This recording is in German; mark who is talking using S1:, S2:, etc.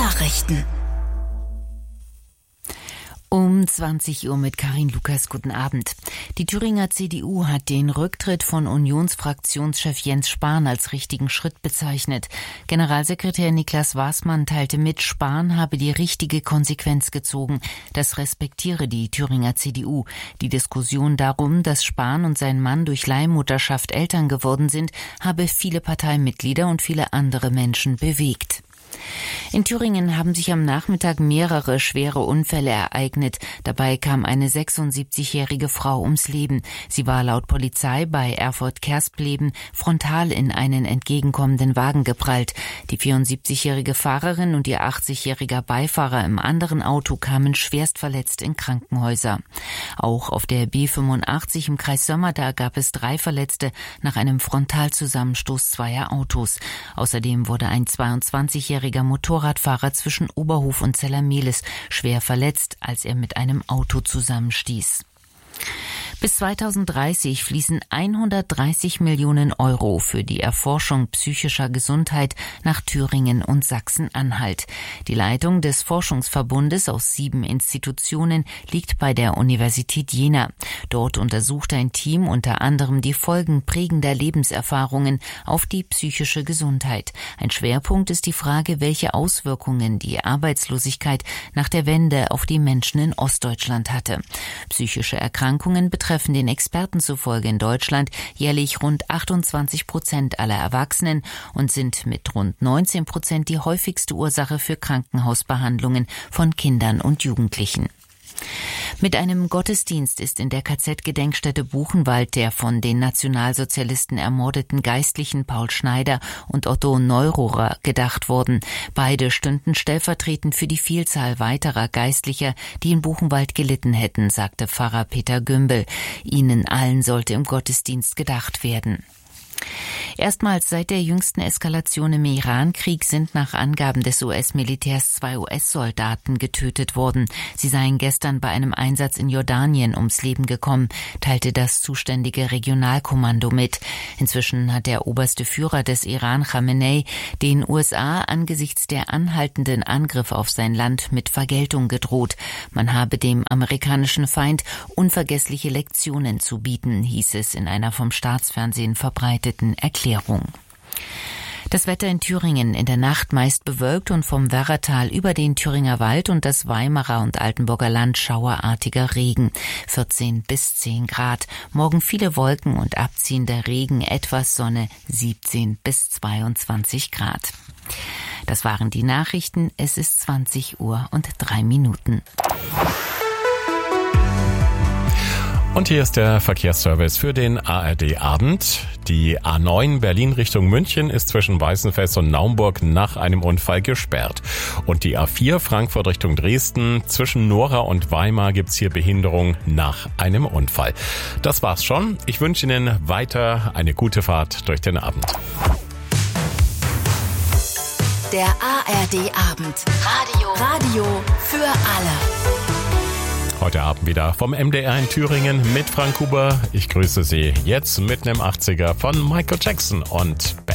S1: Nachrichten. Um 20 Uhr mit Karin Lukas. Guten Abend. Die Thüringer CDU hat den Rücktritt von Unionsfraktionschef Jens Spahn als richtigen Schritt bezeichnet. Generalsekretär Niklas Waßmann teilte mit, Spahn habe die richtige Konsequenz gezogen. Das respektiere die Thüringer CDU. Die Diskussion darum, dass Spahn und sein Mann durch Leihmutterschaft Eltern geworden sind, habe viele Parteimitglieder und viele andere Menschen bewegt. In Thüringen haben sich am Nachmittag mehrere schwere Unfälle ereignet. Dabei kam eine 76-jährige Frau ums Leben. Sie war laut Polizei bei Erfurt-Kerspleben frontal in einen entgegenkommenden Wagen geprallt. Die 74-jährige Fahrerin und ihr 80-jähriger Beifahrer im anderen Auto kamen schwerst verletzt in Krankenhäuser. Auch auf der B85 im Kreis Sömmerda gab es 3 Verletzte nach einem Frontalzusammenstoß zweier Autos. Außerdem wurde ein 22-jähriger Motorradfahrer zwischen Oberhof und Zellermehlis schwer verletzt, als er mit einem Auto zusammenstieß. Bis 2030 fließen 130 Millionen Euro für die Erforschung psychischer Gesundheit nach Thüringen und Sachsen-Anhalt. Die Leitung des Forschungsverbundes aus 7 Institutionen liegt bei der Universität Jena. Dort untersucht ein Team unter anderem die Folgen prägender Lebenserfahrungen auf die psychische Gesundheit. Ein Schwerpunkt ist die Frage, welche Auswirkungen die Arbeitslosigkeit nach der Wende auf die Menschen in Ostdeutschland hatte. Psychische Erkrankungen betreffen den Experten zufolge in Deutschland jährlich rund 28% aller Erwachsenen und sind mit rund 19% die häufigste Ursache für Krankenhausbehandlungen von Kindern und Jugendlichen. Mit einem Gottesdienst ist in der KZ-Gedenkstätte Buchenwald der von den Nationalsozialisten ermordeten Geistlichen Paul Schneider und Otto Neururer gedacht worden. Beide stünden stellvertretend für die Vielzahl weiterer Geistlicher, die in Buchenwald gelitten hätten, sagte Pfarrer Peter Gümbel. Ihnen allen sollte im Gottesdienst gedacht werden. Erstmals seit der jüngsten Eskalation im Iran-Krieg sind nach Angaben des US-Militärs 2 US-Soldaten getötet worden. Sie seien gestern bei einem Einsatz in Jordanien ums Leben gekommen, teilte das zuständige Regionalkommando mit. Inzwischen hat der oberste Führer des Iran, Khamenei, den USA angesichts der anhaltenden Angriffe auf sein Land mit Vergeltung gedroht. Man habe dem amerikanischen Feind unvergessliche Lektionen zu bieten, hieß es in einer vom Staatsfernsehen verbreiteten Erklärung. Das Wetter in Thüringen: in der Nacht meist bewölkt und vom Werratal über den Thüringer Wald und das Weimarer und Altenburger Land schauerartiger Regen. 14 bis 10 Grad. Morgen viele Wolken und abziehender Regen, etwas Sonne, 17 bis 22 Grad. Das waren die Nachrichten. Es ist 20 Uhr und 3 Minuten.
S2: Und hier ist der Verkehrsservice für den ARD-Abend. Die A9 Berlin Richtung München ist zwischen Weißenfels und Naumburg nach einem Unfall gesperrt. Und die A4 Frankfurt Richtung Dresden zwischen Nora und Weimar gibt's hier Behinderung nach einem Unfall. Das war's schon. Ich wünsche Ihnen weiter eine gute Fahrt durch den Abend.
S1: Der ARD-Abend. Radio für alle.
S2: Heute Abend wieder vom MDR in Thüringen mit Frank Huber. Ich grüße Sie jetzt mit einem 80er von Michael Jackson und